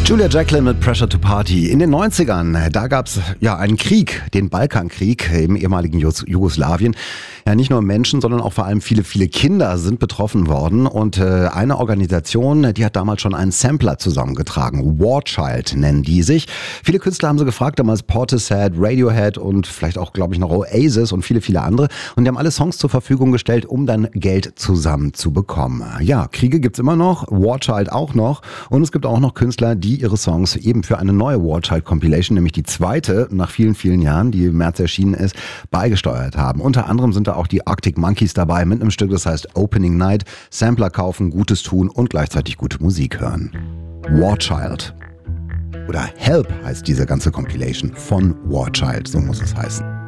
Julia Jacklin mit Pressure to Party. In den 90ern, da gab es einen Krieg, den Balkankrieg im ehemaligen Jugoslawien. Ja, nicht nur Menschen, sondern auch vor allem viele, viele Kinder sind betroffen worden. Und eine Organisation, die hat damals schon einen Sampler zusammengetragen. War Child nennen die sich. Viele Künstler haben sie gefragt, damals Portishead, Radiohead und vielleicht auch, glaube ich, noch Oasis und viele, viele andere. Und die haben alle Songs zur Verfügung gestellt, um dann Geld zusammenzubekommen. Ja, Kriege gibt's immer noch, War Child auch noch. Und es gibt auch noch Künstler, die ihre Songs eben für eine neue War Child Compilation, nämlich die zweite nach vielen, vielen Jahren, die im März erschienen ist, beigesteuert haben. Unter anderem sind da auch die Arctic Monkeys dabei mit einem Stück, das heißt Opening Night, Sampler kaufen, Gutes tun und gleichzeitig gute Musik hören. War Child. Oder Help heißt diese ganze Compilation von War Child, so muss es heißen.